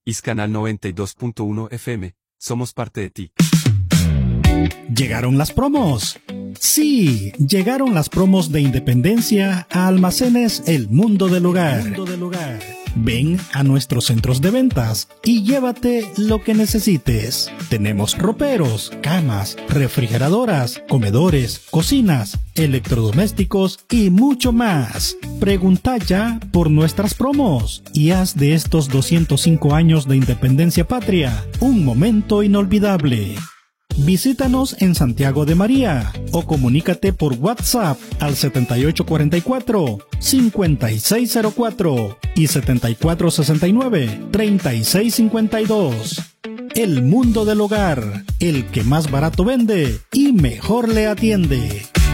Canal 92.1 FM, somos parte de ti. ¿Llegaron las promos? Sí, llegaron las promos de Independencia a Almacenes El Mundo del Hogar. Ven a nuestros centros de ventas y llévate lo que necesites. Tenemos roperos, camas, refrigeradoras, comedores, cocinas, electrodomésticos y mucho más. Pregunta ya por nuestras promos y haz de estos 205 años de independencia patria un momento inolvidable. Visítanos en Santiago de María o comunícate por WhatsApp al 7844-5604 y 7469-3652. El Mundo del Hogar, el que más barato vende y mejor le atiende.